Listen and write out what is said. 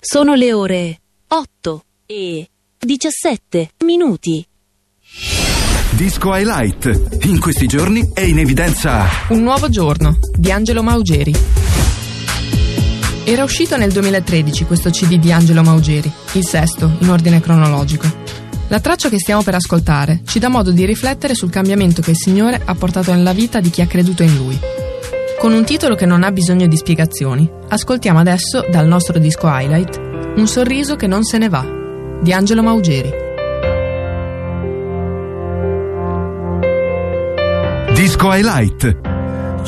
Sono le ore 8:17. Disco Highlight. In questi giorni è in evidenza Un nuovo giorno di Angelo Maugeri. Era uscito nel 2013 questo CD di Angelo Maugeri, il sesto in ordine cronologico. La traccia che stiamo per ascoltare ci dà modo di riflettere sul cambiamento che il Signore ha portato nella vita di chi ha creduto in Lui. Con un titolo che non ha bisogno di spiegazioni, ascoltiamo adesso dal nostro disco Highlight Un sorriso che non se ne va di Angelo Maugeri. Disco Highlight.